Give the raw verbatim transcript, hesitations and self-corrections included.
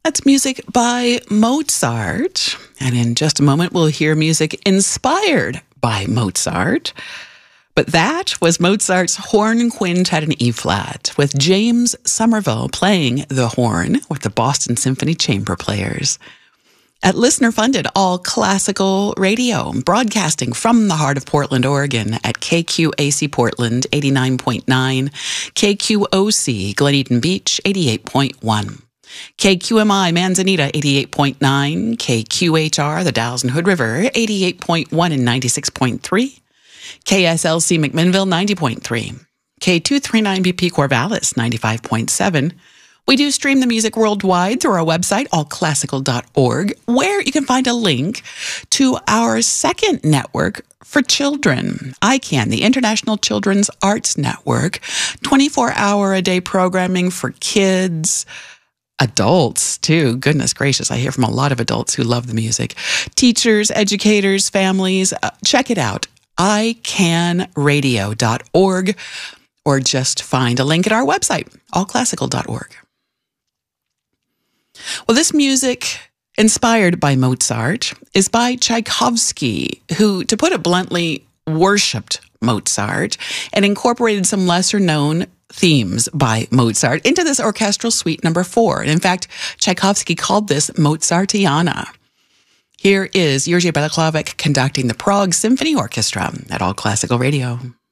That's music by Mozart. And in just a moment, we'll hear music inspired by Mozart. But that was Mozart's Horn Quintet in E-flat, with James Somerville playing the horn with the Boston Symphony Chamber Players. At listener-funded all classical radio, broadcasting from the heart of Portland, Oregon at K Q A C Portland eighty-nine point nine, K Q O C Glen Eden Beach eighty-eight point one. K Q M I Manzanita eighty-eight point nine, K Q H R the Dalles and Hood River eighty-eight point one and ninety-six point three, K S L C McMinnville ninety point three, K two thirty-nine B P Corvallis ninety-five point seven. We do stream the music worldwide through our website, all classical dot org, where you can find a link to our second network for children, I CAN, the International Children's Arts Network, twenty-four hour a day programming for kids, adults too. Goodness gracious, I hear from a lot of adults who love the music. Teachers, educators, families, uh, check it out, I can radio dot org, or just find a link at our website, all classical dot org. Well, this music, inspired by Mozart, is by Tchaikovsky, who, to put it bluntly, worshipped Mozart and incorporated some lesser-known themes by Mozart into this orchestral suite number four. And in fact, Tchaikovsky called this Mozartiana. Here is Jerzy Balaklavik conducting the Prague Symphony Orchestra at All Classical Radio.